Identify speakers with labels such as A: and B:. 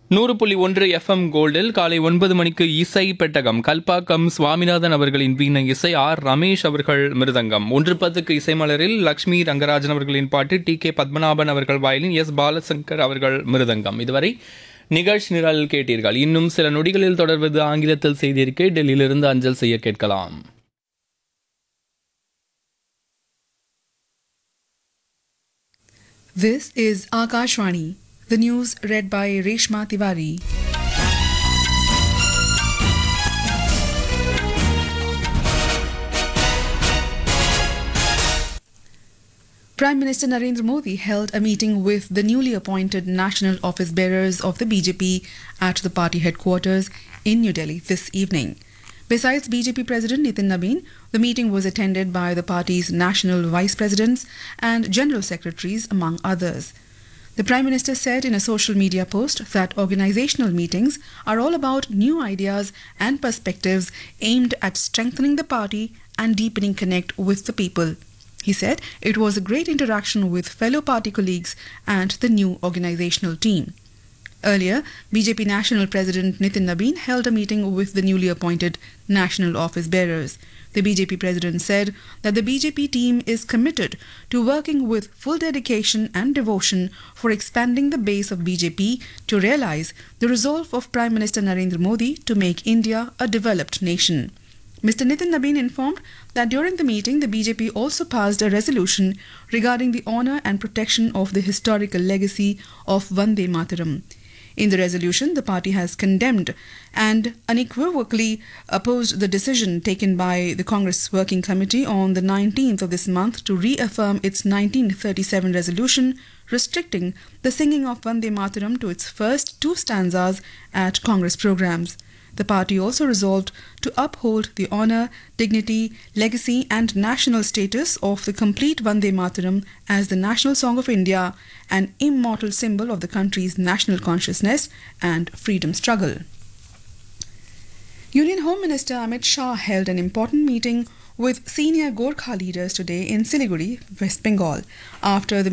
A: 100.1 FM கோல்டில் காலை 9 மணிக்கு இசை பெட்டகம் கல்பாக்கம் சுவாமிநாதன் அவர்களின் வீணை இசை ஆர் ரமேஷ் அவர்கள் மிருதங்கம் 1:10க்கு இசைமலரில் லக்ஷ்மி ரங்கராஜன் அவர்களின் பாட்டு டி.கே. பத்மநாபன் அவர்கள் வயலின் எஸ். பாலசங்கர் அவர்கள் மிருதங்கம். இதுவரை நிகழ்ச்சி நிரல் கேட்டீர்கள். இன்னும் சில நொடிகளில் தொடர்வது ஆங்கிலத்தில் செய்திருக்கை டெல்லியிலிருந்து அஞ்சல் செய்ய கேட்கலாம்.
B: This is Akashvani. The news read by Reshma Tiwari. Prime Minister Narendra Modi held a meeting with the newly appointed national office bearers of the BJP at the party headquarters in New Delhi this evening. Besides BJP President Nitin Nabin, the meeting was attended by the party's national vice presidents and general secretaries, among others. The Prime Minister said in a social media post that organizational meetings are all about new ideas and perspectives aimed at strengthening the party and deepening connect with the people. He said it was a great interaction with fellow party colleagues and the new organizational team. Earlier, BJP National President Nitin Nabin held a meeting with the newly appointed national office bearers. The BJP President said that the BJP team is committed to working with full dedication and devotion for expanding the base of BJP to realize the resolve of Prime Minister Narendra Modi to make India a developed nation. Mr. Nitin Nabin informed that during the meeting, the BJP also passed a resolution regarding the honor and protection of the historical legacy of Vande Mataram. In the resolution, the party has condemned and unequivocally opposed the decision taken by the Congress Working Committee on the 19th of this month to reaffirm its 1937 resolution restricting the singing of Vande Mataram to its first two stanzas at Congress programs. The party also resolved to uphold the honor, dignity, legacy and national status of the complete Vande Mataram as the national song of India, an immortal symbol of the country's national consciousness and freedom struggle. Union Home Minister Amit Shah held an important meeting with senior Gorkha leaders today in Siliguri, West Bengal. After the